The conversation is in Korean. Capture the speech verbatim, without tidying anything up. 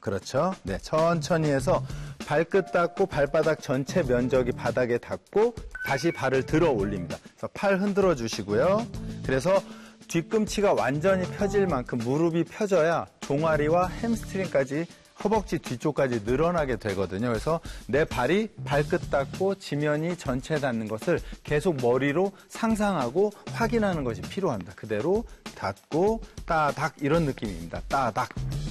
그렇죠. 네, 천천히 해서 발끝 닿고 발바닥 전체 면적이 바닥에 닿고 다시 발을 들어 올립니다. 그래서 팔 흔들어 주시고요. 그래서 뒤꿈치가 완전히 펴질 만큼 무릎이 펴져야 종아리와 햄스트링까지 허벅지 뒤쪽까지 늘어나게 되거든요. 그래서 내 발이 발끝 닿고 지면이 전체 닿는 것을 계속 머리로 상상하고 확인하는 것이 필요합니다. 그대로 닿고 따닥 이런 느낌입니다. 따닥.